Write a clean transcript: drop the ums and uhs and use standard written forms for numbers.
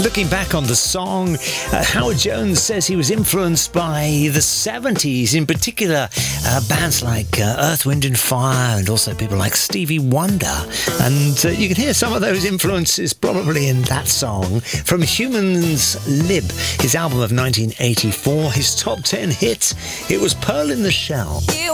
Looking back on the song, Howard Jones says he was influenced by the 70s, in particular bands like Earth, Wind and Fire, and also people like Stevie Wonder. And you can hear some of those influences probably in that song from Humans Lib, his album of 1984, his top 10 hit. It was Pearl in the Shell.